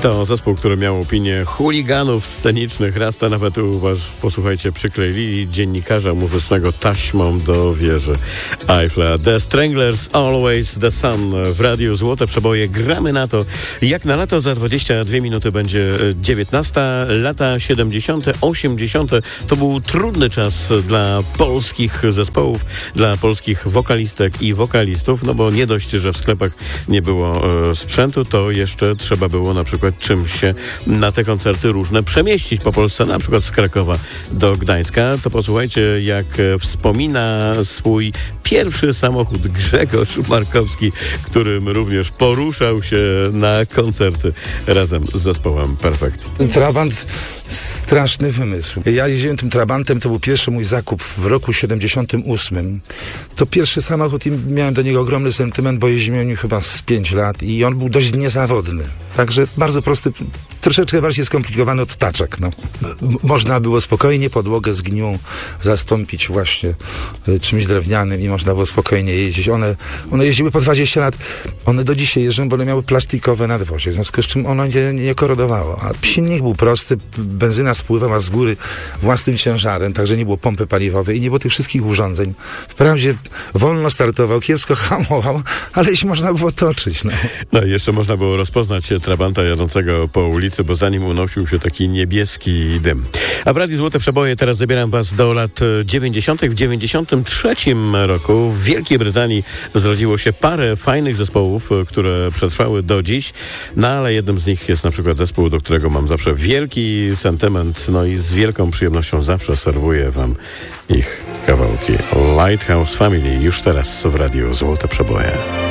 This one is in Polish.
To zespół, który miał opinię chuliganów scenicznych. Raz to nawet posłuchajcie, przykleili dziennikarza muzycznego taśmą do wieży Eiffla. The Stranglers, Always the Sun w radiu Złote Przeboje. Gramy na to. Jak na lato za 22 minuty będzie 19. Lata 70., 80. To był trudny czas dla polskich zespołów, dla polskich wokalistek i wokalistów, no bo nie dość, że w sklepach nie było sprzętu, to jeszcze trzeba było na przykład czymś się na te koncerty różne przemieścić po Polsce, na przykład z Krakowa do Gdańska. To posłuchajcie, jak wspomina swój pierwszy samochód Grzegorz Markowski, którym również poruszał się na koncerty razem z zespołem Perfekt. Trabant, straszny wymysł. Ja jeździłem tym Trabantem, to był pierwszy mój zakup w roku 78. To pierwszy samochód i miałem do niego ogromny sentyment, bo jeździłem nim chyba z 5 lat i on był dość niezawodny. Także bardzo prosty, troszeczkę bardziej skomplikowany od taczek. No. Można było spokojnie podłogę zgniłą zastąpić właśnie czymś drewnianym i można było spokojnie jeździć. One jeździły po 20 lat. One do dzisiaj jeżdżą, bo one miały plastikowe nadwozie, w związku z czym ono nie korodowało. A silnik był prosty, benzyna spływała z góry własnym ciężarem, także nie było pompy paliwowej i nie było tych wszystkich urządzeń. Wprawdzie wolno startował, kiepsko hamował, ale się można było toczyć. No i jeszcze można było rozpoznać Trabanta jadącego po ulicy, bo za nim unosił się taki niebieski dym. A w Radiu Złote Przeboje teraz zabieram was do lat 90. W 93 roku w Wielkiej Brytanii zrodziło się parę fajnych zespołów, które przetrwały do dziś, no ale jednym z nich jest na przykład zespół, do którego mam zawsze wielki sentyment, no i z wielką przyjemnością zawsze serwuję wam ich kawałki. Lighthouse Family już teraz w Radiu Złote Przeboje.